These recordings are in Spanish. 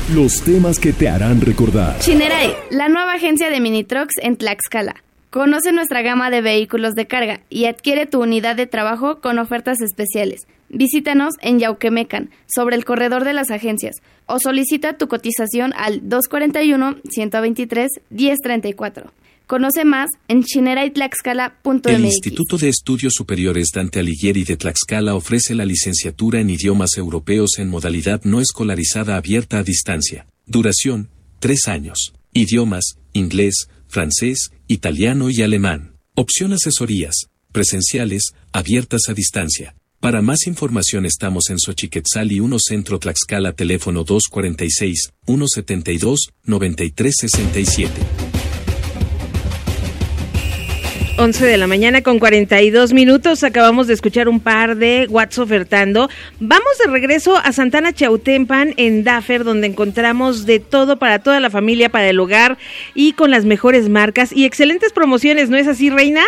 Los temas que te harán recordar. Shinerai, la nueva agencia de mini trucks en Tlaxcala. Conoce nuestra gama de vehículos de carga y adquiere tu unidad de trabajo con ofertas especiales. Visítanos en Yauquemecan, sobre el corredor de las agencias, o solicita tu cotización al 241-123-1034. Conoce más en shineraytlaxcala.mx. El Instituto de Estudios Superiores Dante Alighieri de Tlaxcala ofrece la licenciatura en idiomas europeos en modalidad no escolarizada abierta a distancia. Duración, 3 años. Idiomas, inglés, francés, italiano y alemán. Opción asesorías, presenciales, abiertas a distancia. Para más información estamos en Xochiquetzal y 1 Centro Tlaxcala, teléfono 246-172-9367. 11 de la mañana con 42 minutos. Acabamos de escuchar un par de Watts ofertando. Vamos de regreso a Santana Chautempan en Daffer, donde encontramos de todo para toda la familia, para el hogar y con las mejores marcas y excelentes promociones. ¿No es así, Reina?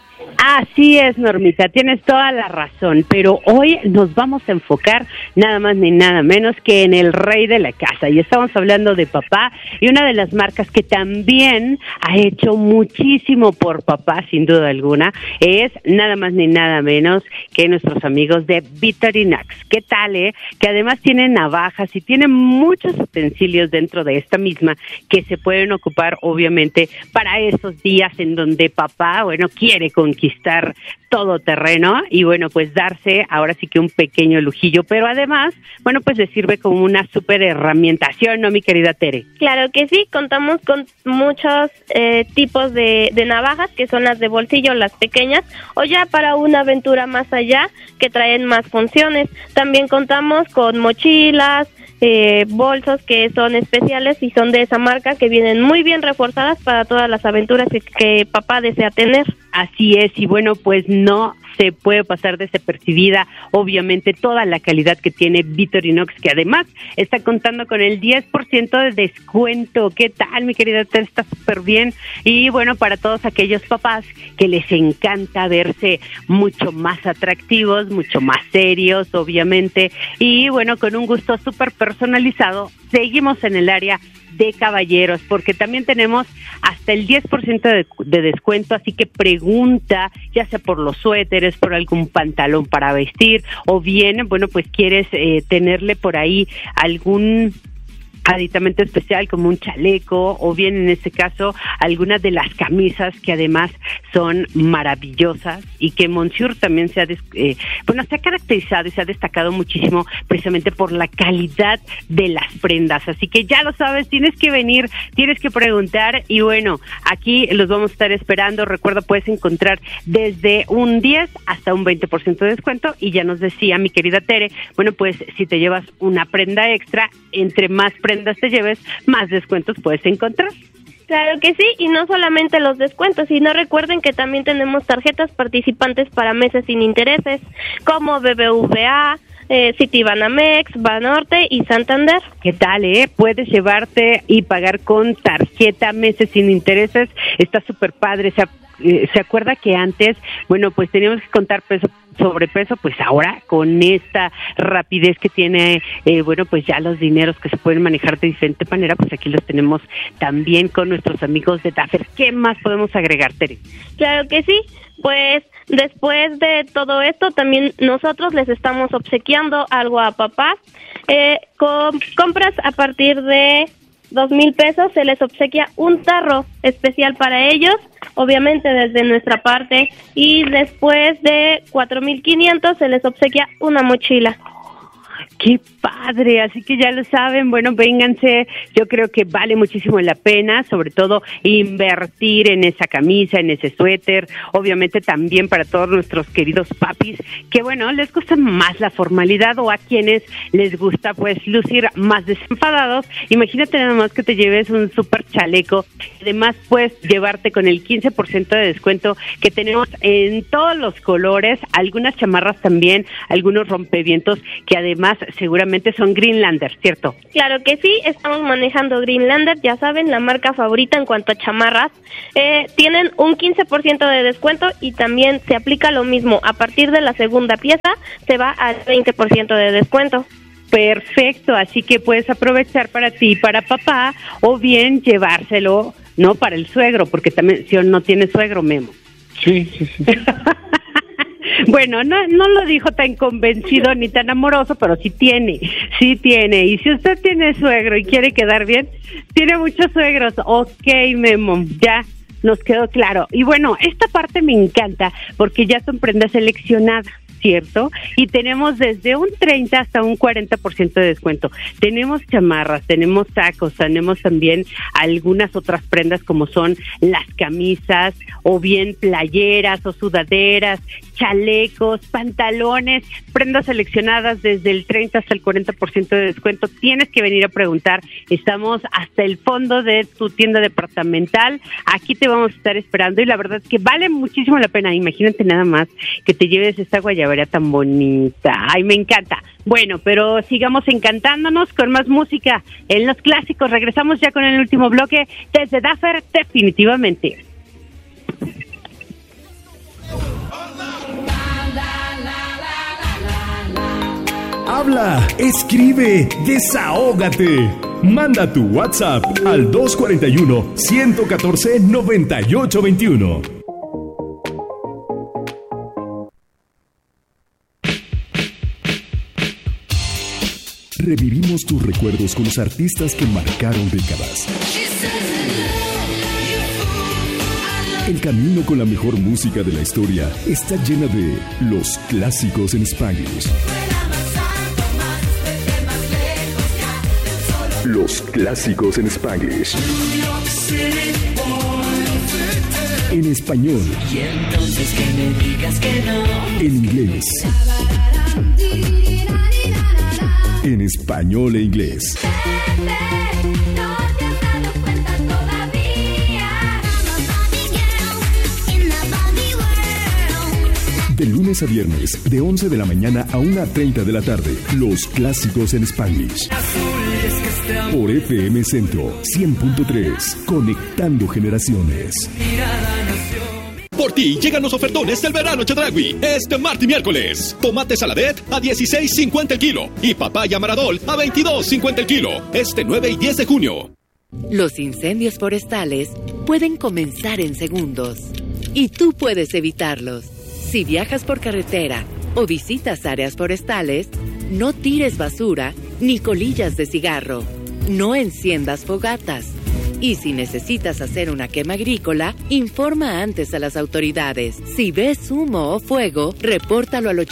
Así es, Normita, tienes toda la razón, pero hoy nos vamos a enfocar nada más ni nada menos que en el rey de la casa, y estamos hablando de papá, y una de las marcas que también ha hecho muchísimo por papá, sin duda alguna, es nada más ni nada menos que nuestros amigos de Victorinox. ¿Qué tal, que además tienen navajas y tienen muchos utensilios dentro de esta misma que se pueden ocupar, obviamente, para esos días en donde papá, quiere conquistar todo terreno y pues darse ahora sí que un pequeño lujillo, pero además, pues le sirve como una súper herramienta, ¿sí o no, mi querida Tere? Claro que sí, contamos con muchos tipos de navajas, que son las de bolsillo, las pequeñas, o ya para una aventura más allá, que traen más funciones. También contamos con mochilas, bolsos que son especiales y son de esa marca, que vienen muy bien reforzadas para todas las aventuras que papá desea tener. Así es, y pues no se puede pasar desapercibida, obviamente, toda la calidad que tiene Victorinox, que además está contando con el 10% de descuento. ¿Qué tal, mi querida? Está súper bien. Y para todos aquellos papás que les encanta verse mucho más atractivos, mucho más serios, obviamente, y con un gusto súper personalizado, seguimos en el área de caballeros, porque también tenemos hasta el 10% de descuento, así que pregunta, ya sea por los suéteres, por algún pantalón para vestir, o bien, quieres tenerle por ahí algún aditamento especial como un chaleco, o bien en este caso algunas de las camisas que además son maravillosas y que Monsieur también se ha caracterizado y se ha destacado muchísimo precisamente por la calidad de las prendas. Así que ya lo sabes, tienes que venir, tienes que preguntar y aquí los vamos a estar esperando. Recuerda, puedes encontrar desde un 10 hasta un 20% de descuento, y ya nos decía mi querida Tere, si te llevas una prenda extra, entre más prendas te lleves, más descuentos puedes encontrar. Claro que sí, y no solamente los descuentos, sino recuerden que también tenemos tarjetas participantes para meses sin intereses, como BBVA, Citibanamex, Banorte y Santander. ¿Qué tal, Puedes llevarte y pagar con tarjeta meses sin intereses. Está súper padre. ¿Se acuerda que antes, teníamos que contar peso sobre peso? Pues ahora, con esta rapidez que tiene, ya los dineros que se pueden manejar de diferente manera, pues aquí los tenemos también con nuestros amigos de Daffer. ¿Qué más podemos agregar, Tere? Claro que sí, pues después de todo esto, también nosotros les estamos obsequiando algo a papá. Compras a partir de 2,000 pesos, se les obsequia un tarro especial para ellos, obviamente desde nuestra parte, y después de 4,500 se les obsequia una mochila. ¡Qué padre! Así que ya lo saben, vénganse. Yo creo que vale muchísimo la pena, sobre todo invertir en esa camisa, en ese suéter. Obviamente también para todos nuestros queridos papis, que les gusta más la formalidad, o a quienes les gusta lucir más desenfadados. Imagínate nada más que te lleves un súper chaleco. Además puedes llevarte con el 15% de descuento que tenemos en todos los colores, algunas chamarras también, algunos rompevientos que además seguramente son Greenlander, ¿cierto? Claro que sí, estamos manejando Greenlander, ya saben, la marca favorita en cuanto a chamarras. Tienen un 15% de descuento, y también se aplica lo mismo. A partir de la segunda pieza se va al 20% de descuento. Perfecto, así que puedes aprovechar para ti y para papá, o bien llevárselo, ¿no? Para el suegro, porque también, si no tiene suegro, Memo. Sí. Bueno, no lo dijo tan convencido ni tan amoroso, pero sí tiene. Y si usted tiene suegro y quiere quedar bien, tiene muchos suegros. Ok, Memo, ya nos quedó claro. Y bueno, esta parte me encanta porque ya son prendas seleccionadas, ¿cierto? Y tenemos desde un 30 hasta un 40% de descuento. Tenemos chamarras, tenemos sacos, tenemos también algunas otras prendas como son las camisas, o bien playeras o sudaderas, chalecos, pantalones, prendas seleccionadas desde el 30 hasta el 40% de descuento. Tienes que venir a preguntar. Estamos hasta el fondo de tu tienda departamental. Aquí te vamos a estar esperando y la verdad es que vale muchísimo la pena. Imagínate nada más que te lleves esta guayabera tan bonita. Ay, me encanta. Bueno, pero sigamos encantándonos con más música en los clásicos. Regresamos ya con el último bloque desde Daffer, definitivamente. Habla, escribe, desahógate. Manda tu WhatsApp al 241-114-9821. Revivimos tus recuerdos con los artistas que marcaron décadas. El camino con la mejor música de la historia está llena de los clásicos en Spanglish. Los clásicos en Spanglish. En español. Y entonces que me digas que no. En inglés. En español e inglés. De lunes a viernes, de 11 de la mañana a 1:30 de la tarde. Los clásicos en Spanglish. Por FM Centro 100.3, conectando generaciones. Por ti llegan los ofertones del verano Chedraui. Este martes y miércoles. Tomate saladet a $16.50 el kilo. Y papaya maradol a $22.50 el kilo. Este 9 y 10 de junio. Los incendios forestales pueden comenzar en segundos. Y tú puedes evitarlos. Si viajas por carretera o visitas áreas forestales, no tires basura ni colillas de cigarro. No enciendas fogatas. Y si necesitas hacer una quema agrícola, informa antes a las autoridades. Si ves humo o fuego, repórtalo al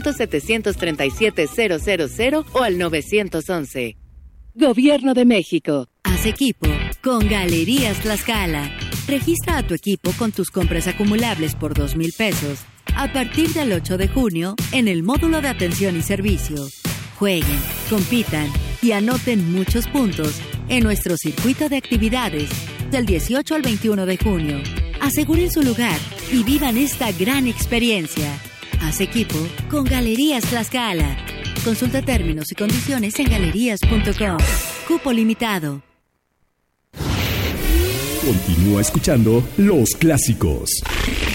800-737-000 o al 911. Gobierno de México. Haz equipo con Galerías Tlaxcala. Registra a tu equipo con tus compras acumulables por 2,000 pesos a partir del 8 de junio en el módulo de atención y servicio. Jueguen, compitan y anoten muchos puntos en nuestro circuito de actividades del 18 al 21 de junio. Aseguren su lugar y vivan esta gran experiencia. Haz equipo con Galerías Tlaxcala. Consulta términos y condiciones en galerías.com. Cupo limitado. Continúa escuchando Los Clásicos.